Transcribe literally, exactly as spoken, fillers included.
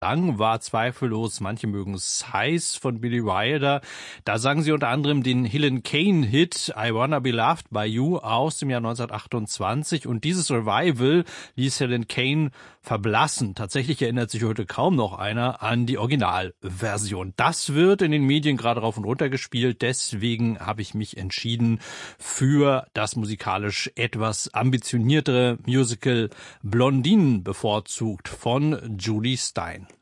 Lang war zweifellos, manche mögen Size von Billy Wilder. Da sang sie unter anderem den Helen Kane-Hit I Wanna Be Loved by You aus dem Jahr neunzehnhundertachtundzwanzig. Und dieses Revival ließ Helen Kane verblassen. Tatsächlich erinnert sich heute kaum noch einer an die Originalversion. Das wird in den Medien gerade rauf und runter gespielt. Deswegen habe ich mich entschieden für das musikalisch etwas ambitioniertere Musical Blondine bevorzugt von Jule Styne.